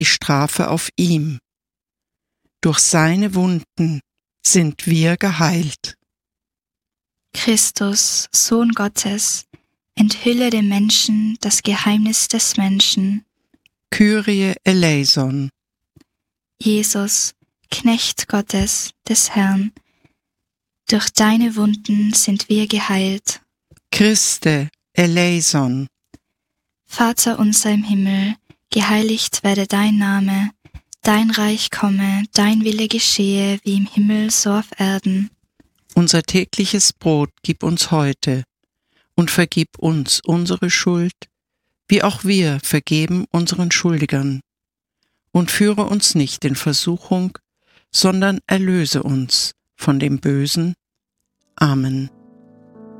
die Strafe auf ihm. Durch seine Wunden sind wir geheilt. Christus, Sohn Gottes, enthülle dem Menschen das Geheimnis des Menschen. Kyrie eleison. Jesus, Knecht Gottes, des Herrn, durch deine Wunden sind wir geheilt. Christe eleison. Vater unser im Himmel, geheiligt werde dein Name, dein Reich komme, dein Wille geschehe, wie im Himmel so auf Erden. Unser tägliches Brot gib uns heute und vergib uns unsere Schuld, wie auch wir vergeben unseren Schuldigern. Und führe uns nicht in Versuchung, sondern erlöse uns von dem Bösen. Amen.